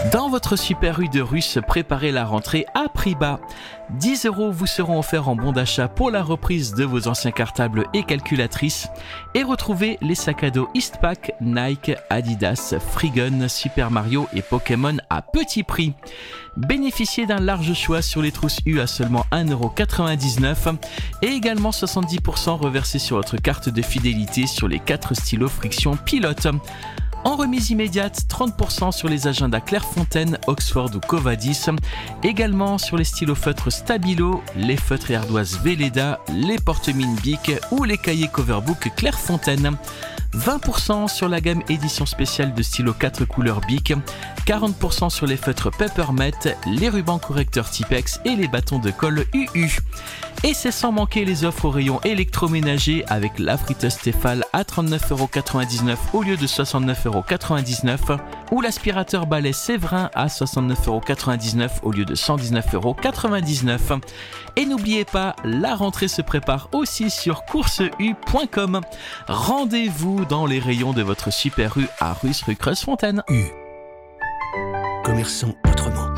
Dans votre Super U de Russe, préparez la rentrée à prix bas. 10 € vous seront offerts en bon d'achat pour la reprise de vos anciens cartables et calculatrices. Et retrouvez les sacs à dos Eastpak, Nike, Adidas, Freegun, Super Mario et Pokémon à petit prix. Bénéficiez d'un large choix sur les trousses U à seulement 1,99€ et également 70% reversés sur votre carte de fidélité sur les 4 stylos Friction Pilote. En remise immédiate, 30% sur les agendas Clairefontaine, Oxford ou Covadis, également sur les stylos feutres Stabilo, les feutres et ardoises Velleda, les porte-mines Bic ou les cahiers Coverbook Clairefontaine. 20% sur la gamme édition spéciale de stylos 4 couleurs Bic, 40% sur les feutres Peppermet, les rubans correcteurs Tipex et les bâtons de colle UU. Et c'est sans manquer les offres au rayon électroménager avec la friteuse Tefal à 39,99€ au lieu de 69,99€ ou l'aspirateur balai Séverin à 69,99€ au lieu de 119,99€. Et n'oubliez pas, la rentrée se prépare aussi sur courseu.com. Rendez-vous dans les rayons de votre Super U à Russe rue Creuse-Fontaine. U. Commerçons autrement.